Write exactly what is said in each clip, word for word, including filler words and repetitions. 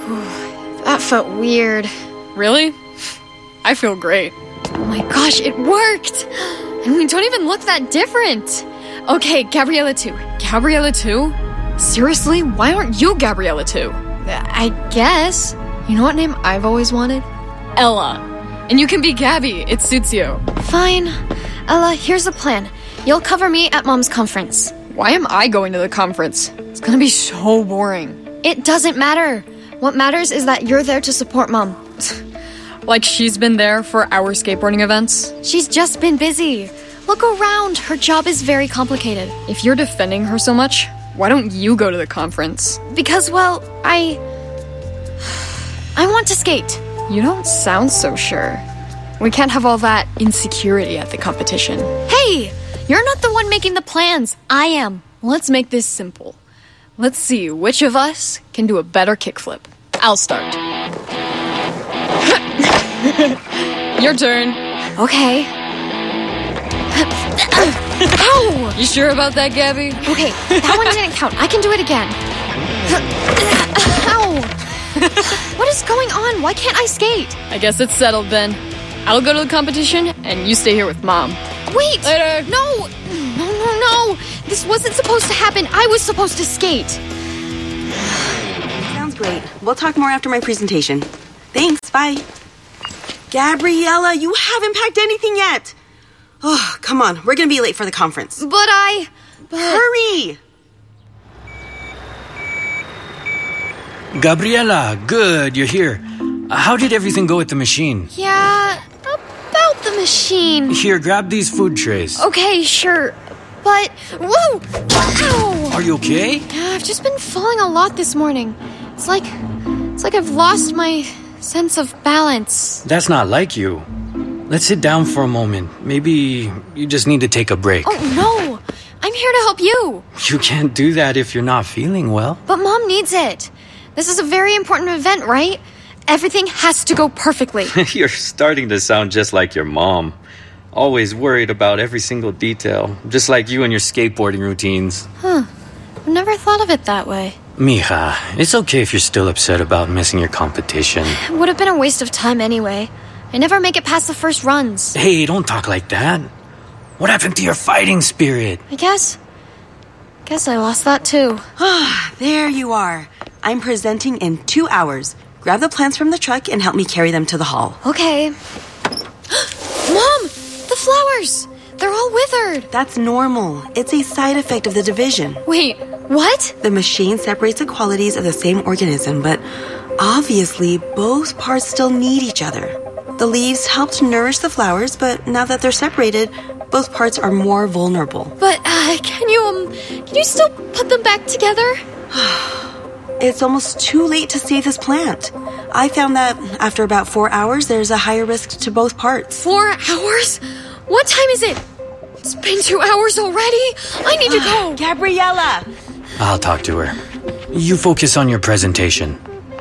That felt weird. Really? I feel great. Oh my gosh, it worked! And we don't even look that different. Okay, Gabriella too. Gabriella too? Seriously? Why aren't you Gabriella too? I guess. You know what name I've always wanted? Ella. And you can be Gabby. It suits you. Fine. Ella, here's the plan. You'll cover me at Mom's conference. Why am I going to the conference? It's gonna be so boring. It doesn't matter. What matters is that you're there to support Mom. Like she's been there for our skateboarding events? She's just been busy. Look around. Her job is very complicated. If you're defending her so much, why don't you go to the conference? Because, well, I... I want to skate. You don't sound so sure. We can't have all that insecurity at the competition. Hey! You're not the one making the plans. I am. Let's make this simple. Let's see which of us can do a better kickflip. I'll start. Your turn. Okay. Ow! You sure about that, Gabby? Okay, that one didn't count. I can do it again. Ow! What is going on? Why can't I skate? I guess it's settled then. I'll go to the competition, and you stay here with Mom. Wait! Later! No! No, no, no! This wasn't supposed to happen. I was supposed to skate. Sounds great. We'll talk more after my presentation. Thanks, bye. Gabriella, you haven't packed anything yet. Oh, come on. We're gonna be late for the conference. But I... But... Hurry! Gabriella, good, you're here. How did everything go at the machine? Yeah, about the machine. Here, grab these food trays. Okay, sure. But... Whoa! Ow! Are you okay? Yeah, I've just been falling a lot this morning. It's like... It's like I've lost my sense of balance. That's not like you. Let's sit down for a moment. Maybe you just need to take a break. Oh, no! I'm here to help you. You can't do that if you're not feeling well. But Mom needs it. This is a very important event, right? Everything has to go perfectly. You're starting to sound just like your mom. Always worried about every single detail. Just like you and your skateboarding routines. Huh. I've never thought of it that way. Mija, it's okay if you're still upset about missing your competition. It would have been a waste of time anyway. I never make it past the first runs. Hey, don't talk like that. What happened to your fighting spirit? I guess... Guess I lost that too. Ah, there you are. I'm presenting in two hours. Grab the plants from the truck and help me carry them to the hall. Okay. Mom! The flowers! They're all withered. That's normal. It's a side effect of the division. Wait, what? The machine separates the qualities of the same organism, but obviously both parts still need each other. The leaves helped nourish the flowers, but now that they're separated, both parts are more vulnerable. But uh, can you um can you still put them back together? It's almost too late to save this plant. I found that after about four hours, there's a higher risk to both parts. Four hours? What time is it? It's been two hours already. I need to go. Gabriella! I'll talk to her. You focus on your presentation.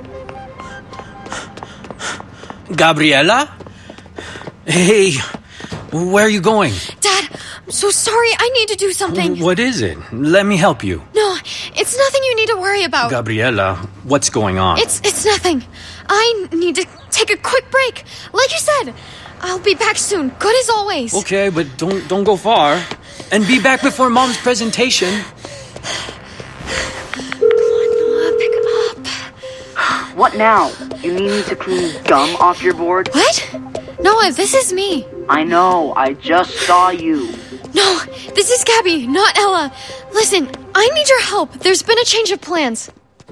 Gabriella? Hey, where are you going? Dad, I'm so sorry. I need to do something. What is it? Let me help you. No, it's nothing you need to worry about. Gabriella, what's going on? It's it's nothing. I need to take a quick break. Like you said, I'll be back soon. Good as always. Okay, but don't don't go far. And be back before Mom's presentation. Come on, Noah, pick up. What now? You need me to clean gum off your board? What? Noah, this is me. I know, I just saw you. No, this is Gabby, not Ella. Listen, I need your help. There's been a change of plans.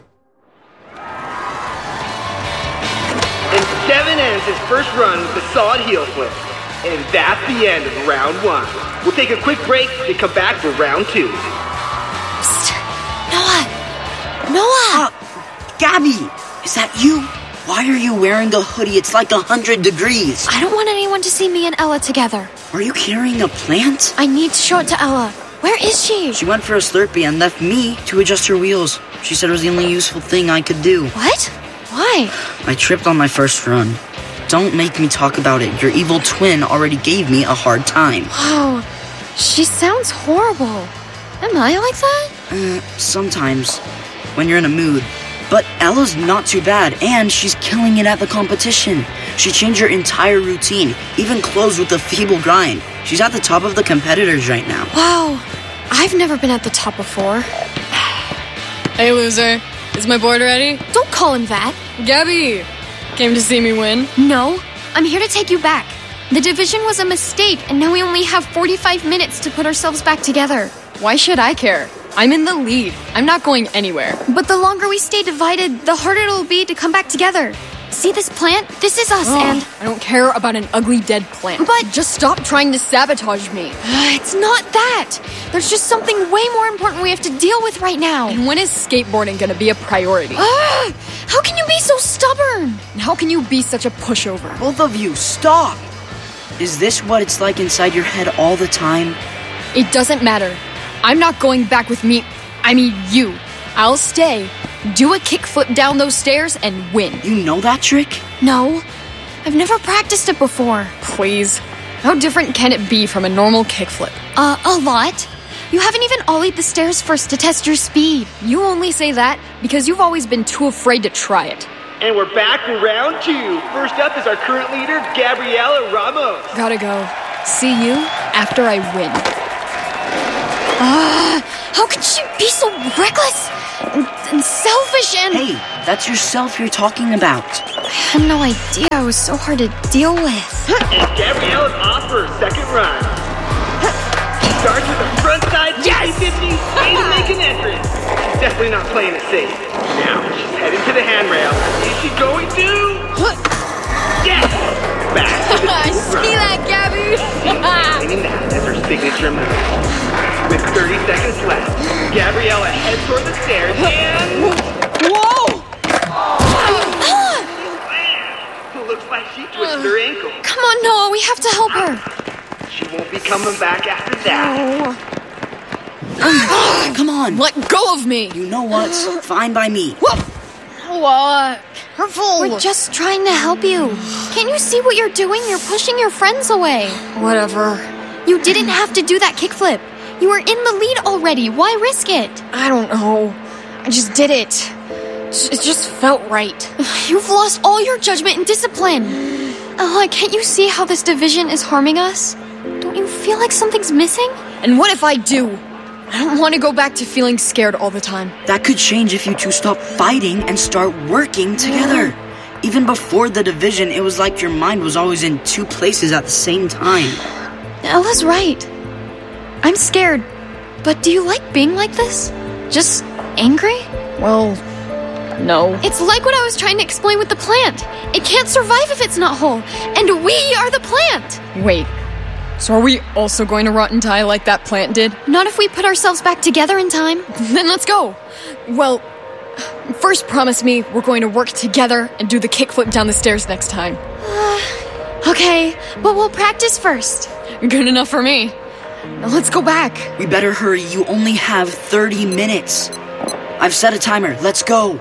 And Devin ends his first run with a solid heel flip. And that's the end of round one. We'll take a quick break and come back for round two. Psst. Noah! Noah! Uh, Gabby! Is that you? Why are you wearing a hoodie? It's like a hundred degrees. I don't want anyone to see me and Ella together. Are you carrying a plant? I need to show it to Ella. Where is she? She went for a Slurpee and left me to adjust her wheels. She said it was the only useful thing I could do. What? Why? I tripped on my first run. Don't make me talk about it. Your evil twin already gave me a hard time. Oh, she sounds horrible. Am I like that? Uh, sometimes. When you're in a mood. But Ella's not too bad, and she's killing it at the competition. She changed her entire routine, even closed with a feeble grind. She's at the top of the competitors right now. Wow, I've never been at the top before. Hey, loser. Is my board ready? Don't call him that. Gabby! Came to see me win? No, I'm here to take you back. The division was a mistake, and now we only have forty-five minutes to put ourselves back together. Why should I care? I'm in the lead. I'm not going anywhere. But the longer we stay divided, the harder it'll be to come back together. See this plant? This is us, Oh, and... I don't care about an ugly dead plant. But- just stop trying to sabotage me. It's not that. There's just something way more important we have to deal with right now. And when is skateboarding gonna be a priority? Ah, how can you be so stubborn? And how can you be such a pushover? Both of you, stop! Is this what it's like inside your head all the time? It doesn't matter. I'm not going back with me. I mean, you. I'll stay, do a kickflip down those stairs, and win. You know that trick? No, I've never practiced it before. Please. How different can it be from a normal kickflip? Uh, a lot. You haven't even ollied the stairs first to test your speed. You only say that because you've always been too afraid to try it. And we're back for round two. First up is our current leader, Gabriela Ramos. Gotta go. See you after I win. Ah, how can she be so reckless and, and selfish and... Hey, that's yourself you're talking about. I had no idea I was so hard to deal with. And Gabriela's off for her second run. She starts with a frontside fifty fifty, way to make an entrance. She's definitely not playing it safe. Now, she's heading to the handrail. Is she going to? Yes! Back to the I run. see that, Gabby! Claiming that as her signature move. With thirty seconds left, Gabriela heads toward the stairs and... Whoa! Looks like she twisted her ankle. Come on, Noah, we have to help her. She won't be coming back after that. Come on. Let go of me! You know what's fine by me. What? Careful! We're just trying to help you. Can't you see what you're doing? You're pushing your friends away. Whatever. You didn't have to do that kickflip. You were in the lead already. Why risk it? I don't know. I just did it. It just felt right. You've lost all your judgment and discipline. Ella, can't you see how this division is harming us? Don't you feel like something's missing? And what if I do? I don't want to go back to feeling scared all the time. That could change if you two stop fighting and start working together. Even before the division, it was like your mind was always in two places at the same time. Ella's right. I'm scared. But do you like being like this? Just angry? Well, no. It's like what I was trying to explain with the plant. It can't survive if it's not whole. And we are the plant. Wait. So are we also going to rot and die like that plant did? Not if we put ourselves back together in time. Then let's go. Well, first promise me we're going to work together and do the kickflip down the stairs next time. Okay, but we'll practice first. Good enough for me. Now let's go back. We better hurry. You only have thirty minutes. I've set a timer. Let's go.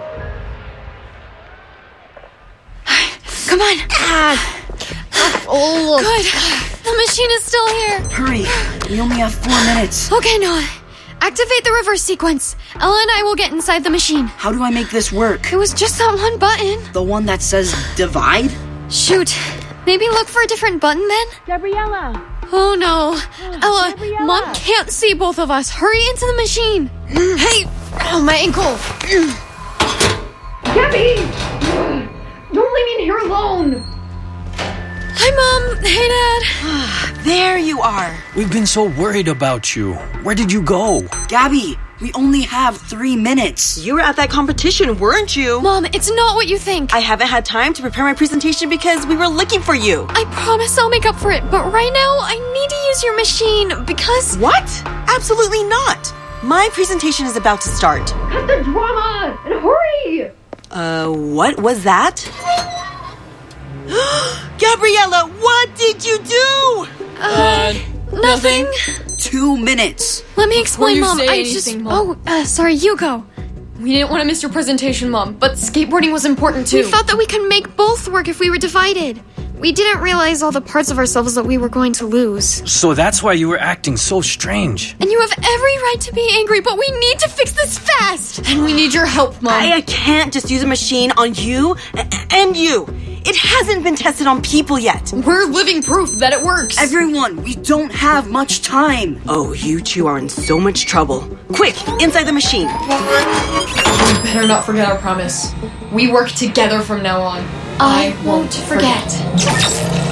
Come on. Ah. Oh, Good. The machine is still here. Hurry. We only have four minutes. Okay, Noah. Activate the reverse sequence. Ella and I will get inside the machine. How do I make this work? It was just that one button. The one that says divide? Shoot. Maybe look for a different button then? Gabriela! Oh no. Ella, Gabriella. Mom can't see both of us. Hurry into the machine. hey! Oh, my ankle! Gabby! Don't leave me in here alone! Hi, Mom. Hey, Dad. There you are. We've been so worried about you. Where did you go? Gabby, we only have three minutes. You were at that competition, weren't you? Mom, it's not what you think. I haven't had time to prepare my presentation because we were looking for you. I promise I'll make up for it, but right now I need to use your machine because... What? Absolutely not. My presentation is about to start. Cut the drama! And hurry! Uh, what was that? Gabriela, what did you do? Uh, Nothing. Two minutes. Let me explain, you Mom. say I anything, just... Mom. Oh, uh, sorry, you go. We didn't want to miss your presentation, Mom, but skateboarding was important too. We thought that we could make both work if we were divided. We didn't realize all the parts of ourselves that we were going to lose. So that's why you were acting so strange. And you have every right to be angry, but we need to fix this fast! And we need your help, Mom. I, I can't just use a machine on you and you. It hasn't been tested on people yet. We're living proof that it works. Everyone, we don't have much time. Oh, you two are in so much trouble. Quick, inside the machine. We better not forget our promise. We work together from now on. I won't forget.